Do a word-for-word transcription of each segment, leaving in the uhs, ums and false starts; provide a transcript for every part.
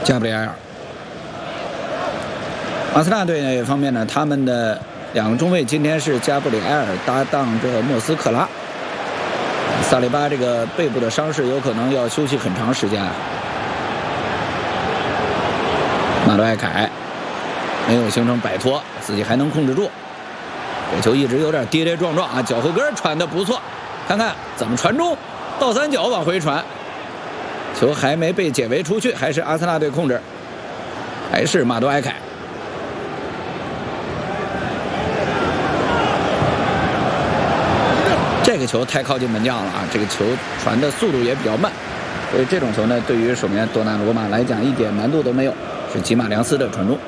加布里埃尔。阿森纳队方面呢，他们的两个中卫今天是加布里埃尔搭档着莫斯克拉。萨利巴这个背部的伤势有可能要休息很长时间啊。马洛埃凯没有形成摆脱，自己还能控制住。这球一直有点跌跌撞撞啊，脚后跟传的不错，看看怎么传中，倒三角往回传，球还没被解围出去，还是阿森纳队控制，还是马多埃凯。这个球太靠近门将了啊！这个球传的速度也比较慢，所以这种球呢，对于守门员多纳罗马来讲一点难度都没有，是吉马良斯的传中。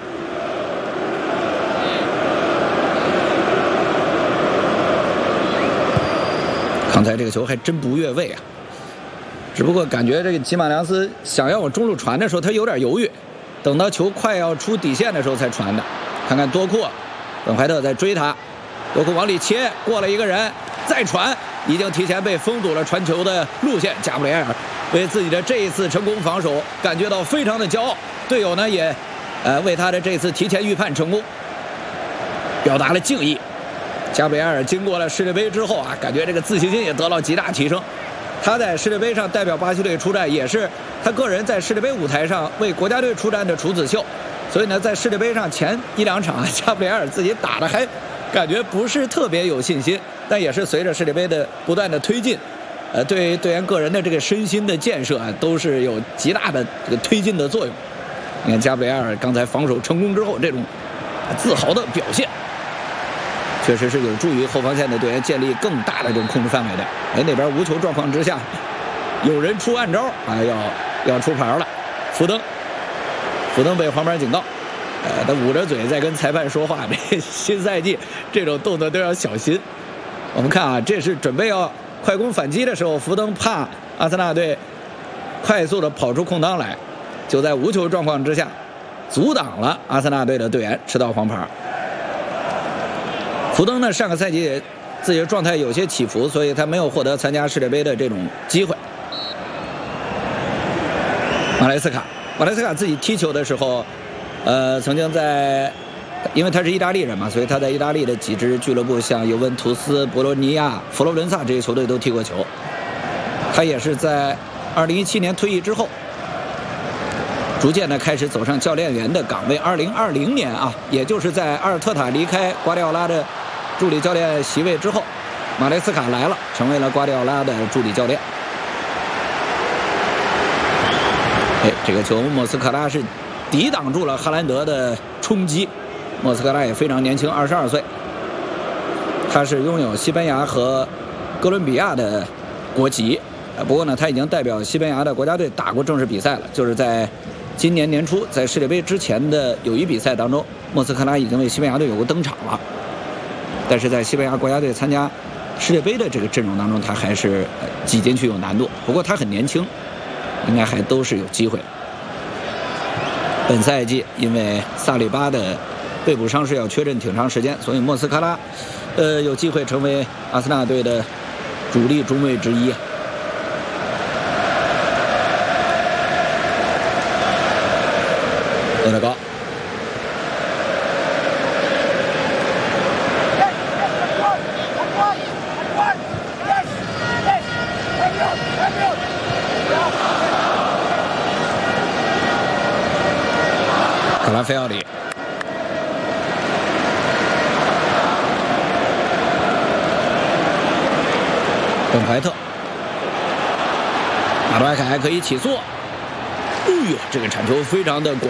刚才这个球还真不越位啊，只不过感觉这个吉马良斯想要往中路传的时候，他有点犹豫，等到球快要出底线的时候才传的。看看多库，本怀特在追他，多库往里切，过了一个人。再传，已经提前被封堵了传球的路线。加布里埃尔为自己的这一次成功防守感觉到非常的骄傲，队友呢也，呃，为他的这次提前预判成功表达了敬意。加布里埃尔经过了世界杯之后啊，感觉这个自信心也得到极大提升。他在世界杯上代表巴西队出战，也是他个人在世界杯舞台上为国家队出战的处子秀。所以呢，在世界杯上前一两场，加布里埃尔自己打的还感觉不是特别有信心。但也是随着世界杯的不断的推进，呃，对队员个人的这个身心的建设啊，都是有极大的这个推进的作用。你看加布里埃尔刚才防守成功之后，这种自豪的表现，确实是有助于后防线的队员建立更大的这种控制范围的。哎，那边无球状况之下，有人出暗招啊，要要出牌了。福登，福登被黄牌警告，呃，他捂着嘴在跟裁判说话。这新赛季这种动作都要小心。我们看啊，这是准备要快攻反击的时候，福登怕阿森纳队快速的跑出空当来，就在无球状况之下阻挡了阿森纳队的队员，吃到黄牌。福登呢，上个赛季自己的状态有些起伏，所以他没有获得参加世界杯的这种机会。马莱斯卡，马莱斯卡自己踢球的时候，呃，曾经在。因为他是意大利人嘛，所以他在意大利的几支俱乐部，像尤文图斯、博洛尼亚、佛罗伦萨这些球队都踢过球。他也是在二零一七年退役之后，逐渐的开始走上教练员的岗位。二零二零年啊，也就是在阿尔特塔离开瓜迪奥拉的助理教练席位之后，马雷斯卡来了，成为了瓜迪奥拉的助理教练。哎，这个球莫斯科拉是抵挡住了哈兰德的冲击。莫斯科拉也非常年轻，二十二岁，他是拥有西班牙和哥伦比亚的国籍，不过呢，他已经代表西班牙的国家队打过正式比赛了，就是在今年年初在世界杯之前的友谊比赛当中，莫斯科拉已经为西班牙队有过登场了，但是在西班牙国家队参加世界杯的这个阵容当中，他还是挤进去有难度，不过他很年轻，应该还都是有机会。本赛季因为萨利巴的背部伤势要缺阵挺长时间，所以莫斯科拉，呃，有机会成为阿森纳队的主力中卫之一。有点高。卡拉菲奥里。本怀特，马多埃凯还可以起速。哎呦，这个铲球非常的广。